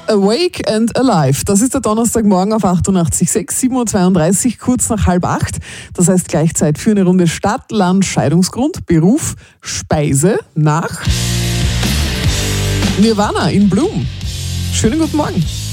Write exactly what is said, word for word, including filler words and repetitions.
Awake and Alive. Das ist der Donnerstagmorgen auf achtundachtzig Komma sechs, sieben Uhr zweiunddreißig, kurz nach halb acht. Das heißt gleich Zeit für eine Runde Stadt, Land, Scheidungsgrund, Beruf, Speise nach Nirvana in Bloom. Schönen guten Morgen.